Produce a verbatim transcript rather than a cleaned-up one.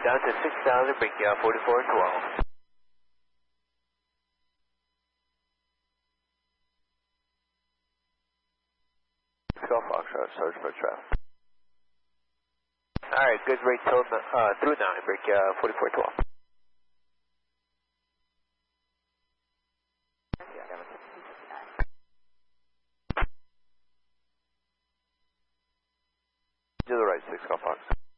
down to six thousand, bring you out forty-four twelve. Golf Foxtrot, Sergeant for traffic. Alright, good rate till, uh, through nine, break uh, forty-four twelve. To the right, six Golf Fox.